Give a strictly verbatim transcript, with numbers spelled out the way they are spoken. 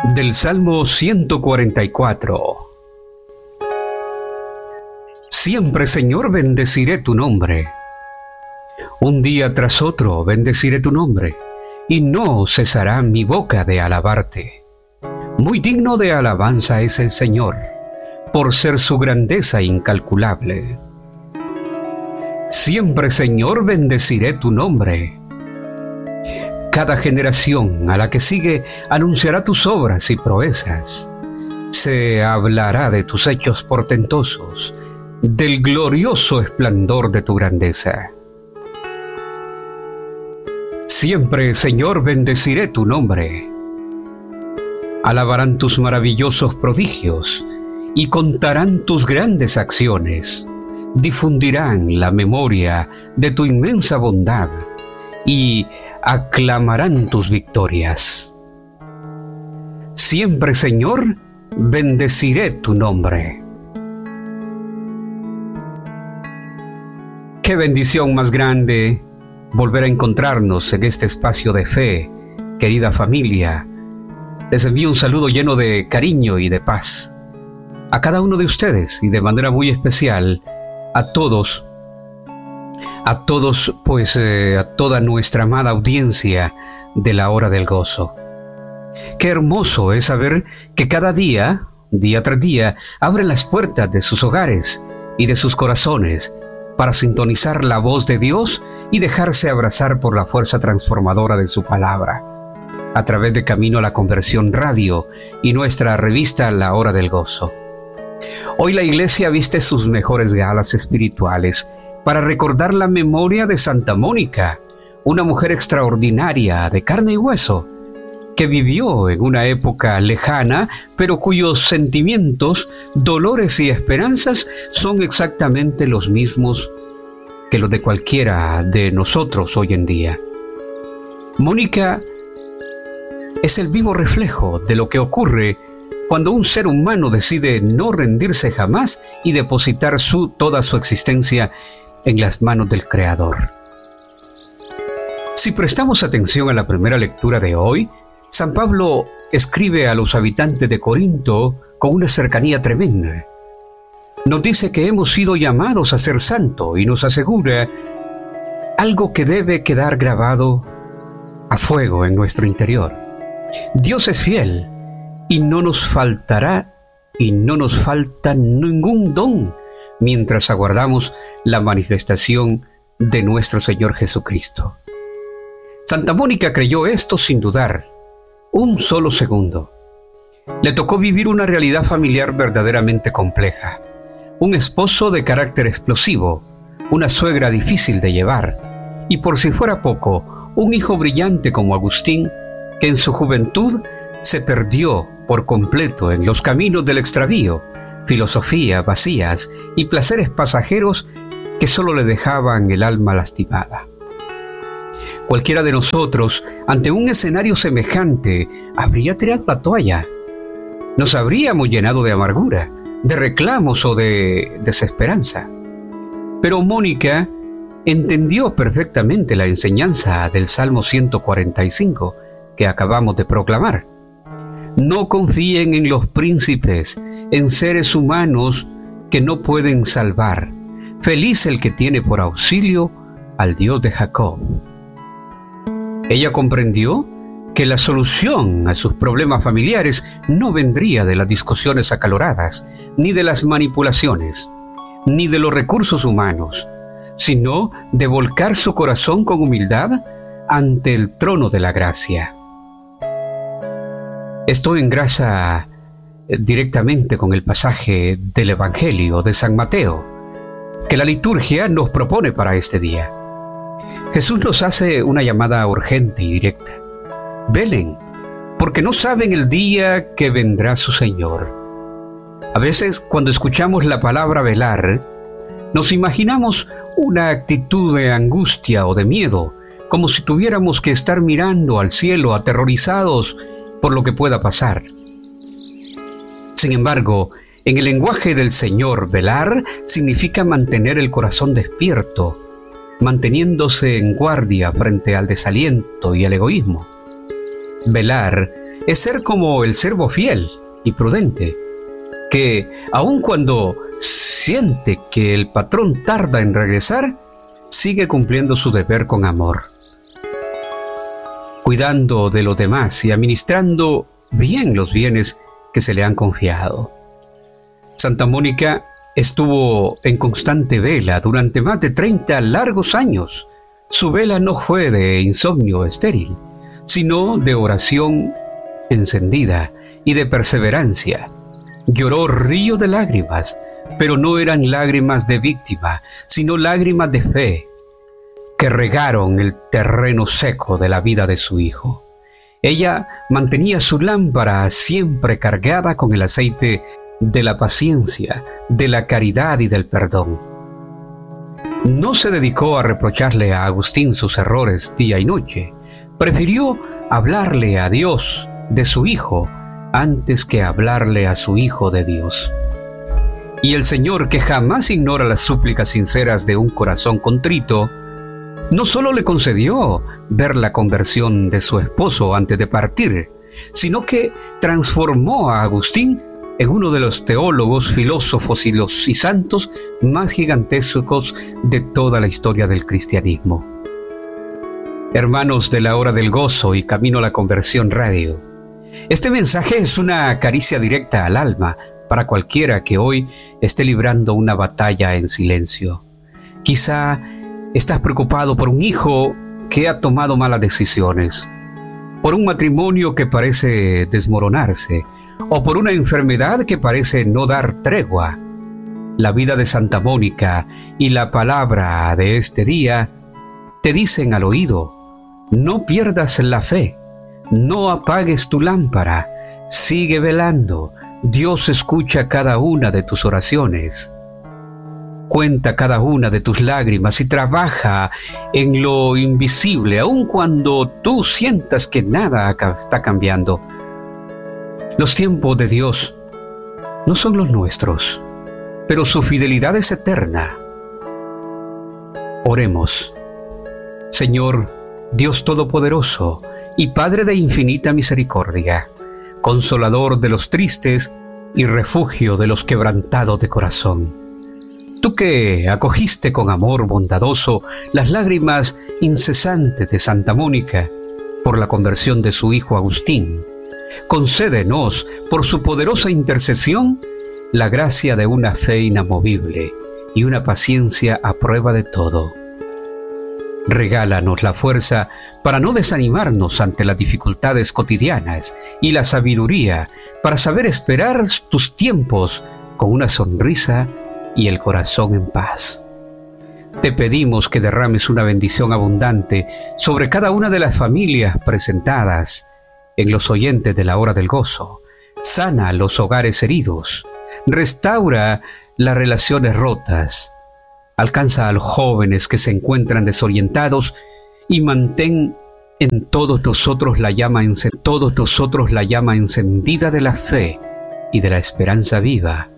Del Salmo ciento cuarenta y cuatro. Siempre, Señor, bendeciré tu nombre. Un día tras otro bendeciré tu nombre, y no cesará mi boca de alabarte. Muy digno de alabanza es el Señor, por ser su grandeza incalculable. Siempre, Señor, bendeciré tu nombre. Cada generación a la que sigue anunciará tus obras y proezas. Se hablará de tus hechos portentosos, del glorioso esplendor de tu grandeza. Siempre, Señor, bendeciré tu nombre. Alabarán tus maravillosos prodigios y contarán tus grandes acciones. Difundirán la memoria de tu inmensa bondad y aclamarán tus victorias. Siempre, Señor, bendeciré tu nombre. Qué bendición más grande volver a encontrarnos en este espacio de fe, querida familia. Les envío un saludo lleno de cariño y de paz a cada uno de ustedes, y de manera muy especial a todos A todos, pues eh, a toda nuestra amada audiencia de la hora del gozo. Qué hermoso es saber que cada día, día tras día, abren las puertas de sus hogares y de sus corazones para sintonizar la voz de Dios y dejarse abrazar por la fuerza transformadora de su palabra, a través de Camino a la Conversión Radio y nuestra revista La Hora del Gozo. Hoy la Iglesia viste sus mejores galas espirituales para recordar la memoria de Santa Mónica, una mujer extraordinaria de carne y hueso, que vivió en una época lejana, pero cuyos sentimientos, dolores y esperanzas son exactamente los mismos que los de cualquiera de nosotros hoy en día. Mónica es el vivo reflejo de lo que ocurre cuando un ser humano decide no rendirse jamás y depositar su, toda su existencia en las manos del Creador. Si prestamos atención a la primera lectura de hoy, San Pablo escribe a los habitantes de Corinto con una cercanía tremenda. Nos dice que hemos sido llamados a ser santos y nos asegura algo que debe quedar grabado a fuego en nuestro interior. Dios es fiel y no nos faltará y no nos falta ningún don mientras aguardamos la manifestación de nuestro Señor Jesucristo. Santa Mónica creyó esto sin dudar un solo segundo. Le tocó vivir una realidad familiar verdaderamente compleja. Un esposo de carácter explosivo, una suegra difícil de llevar, y por si fuera poco, un hijo brillante como Agustín, que en su juventud se perdió por completo en los caminos del extravío, filosofía vacías y placeres pasajeros que solo le dejaban el alma lastimada. Cualquiera de nosotros, ante un escenario semejante, habría tirado la toalla. Nos habríamos llenado de amargura, de reclamos o de desesperanza. Pero Mónica entendió perfectamente la enseñanza del Salmo ciento cuarenta y cinco que acabamos de proclamar. No confíen en los príncipes, en seres humanos que no pueden salvar. Feliz el que tiene por auxilio al Dios de Jacob. Ella comprendió que la solución a sus problemas familiares no vendría de las discusiones acaloradas, ni de las manipulaciones, ni de los recursos humanos, sino de volcar su corazón con humildad ante el trono de la gracia. Esto engrasa directamente con el pasaje del Evangelio de San Mateo, que la liturgia nos propone para este día. Jesús nos hace una llamada urgente y directa. Velen, porque no saben el día que vendrá su Señor. A veces, cuando escuchamos la palabra velar, nos imaginamos una actitud de angustia o de miedo, como si tuviéramos que estar mirando al cielo aterrorizados por lo que pueda pasar. Sin embargo, en el lenguaje del Señor, velar significa mantener el corazón despierto, manteniéndose en guardia frente al desaliento y al egoísmo. Velar es ser como el siervo fiel y prudente, que aun cuando siente que el patrón tarda en regresar, sigue cumpliendo su deber con amor, cuidando de los demás y administrando bien los bienes que se le han confiado. Santa Mónica estuvo en constante vela durante más de treinta largos años. Su vela no fue de insomnio estéril, sino de oración encendida y de perseverancia. Lloró río de lágrimas, pero no eran lágrimas de víctima, sino lágrimas de fe, que regaron el terreno seco de la vida de su hijo. Ella mantenía su lámpara siempre cargada con el aceite de la paciencia, de la caridad y del perdón. No se dedicó a reprocharle a Agustín sus errores día y noche. Prefirió hablarle a Dios de su hijo antes que hablarle a su hijo de Dios. Y el Señor, que jamás ignora las súplicas sinceras de un corazón contrito, no solo le concedió ver la conversión de su esposo antes de partir, sino que transformó a Agustín en uno de los teólogos, filósofos y, los, y santos más gigantescos de toda la historia del cristianismo. Hermanos de la Hora del Gozo y Camino a la Conversión Radio, este mensaje es una caricia directa al alma para cualquiera que hoy esté librando una batalla en silencio. Quizá estás preocupado por un hijo que ha tomado malas decisiones, por un matrimonio que parece desmoronarse, o por una enfermedad que parece no dar tregua. La vida de Santa Mónica y la palabra de este día te dicen al oído: no pierdas la fe, no apagues tu lámpara, sigue velando. Dios escucha cada una de tus oraciones. Cuenta cada una de tus lágrimas y trabaja en lo invisible, aun cuando tú sientas que nada está cambiando. Los tiempos de Dios no son los nuestros, pero su fidelidad es eterna. Oremos. Señor, Dios Todopoderoso y Padre de infinita misericordia, Consolador de los tristes y refugio de los quebrantados de corazón. Tú que acogiste con amor bondadoso las lágrimas incesantes de Santa Mónica por la conversión de su hijo Agustín, concédenos, por su poderosa intercesión, la gracia de una fe inamovible y una paciencia a prueba de todo. Regálanos la fuerza para no desanimarnos ante las dificultades cotidianas y la sabiduría para saber esperar tus tiempos con una sonrisa y el corazón en paz. Te pedimos que derrames una bendición abundante sobre cada una de las familias presentadas en los oyentes de la Hora del Gozo. Sana los hogares heridos, restaura las relaciones rotas, alcanza a los jóvenes que se encuentran desorientados y mantén en todos nosotros la llama, en todos nosotros la llama encendida de la fe y de la esperanza viva.